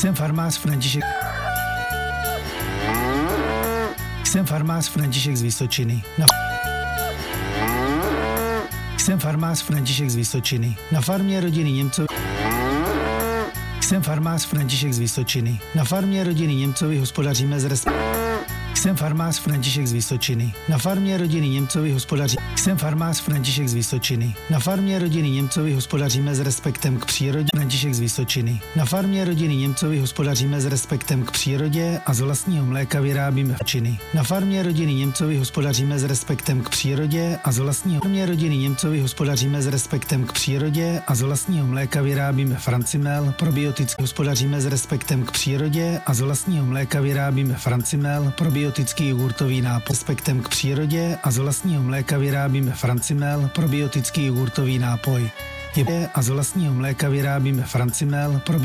Jsem farmář František. Jsem farmář František z Vysočiny. Jsem farmář František z Vysočiny. Na farmě rodiny Němcovy. Jsem farmář František z Vysočiny. Na farmě rodiny Němcovy hospodaříme z Jsem farmář František z Vysočiny. Na farmě rodiny Němcovy hospodaří. Jsem farmář František z Vysočiny. Na farmě rodiny Němcovy hospodaříme s respektem k přírodě. František z Vysočiny. Na farmě rodiny Němcovy hospodaříme s respektem k přírodě a z vlastního mléka vyrábíme činy. Na farmě rodiny Němcovy hospodaříme s respektem k přírodě a z vlastního farmě rodiny Němcovy hospodaříme s respektem k přírodě a z vlastního mléka vyrábíme Francimel, probiotický hospodaříme s respektem k přírodě a z vlastního mléka vyrábíme Francimel, probiotický jogurtový nápoj. Respektem k přírodě a z vlastního mléka vyrábíme Francimel, probiotický jogurtový nápoj. A z vlastního mléka vyrábíme Francimel,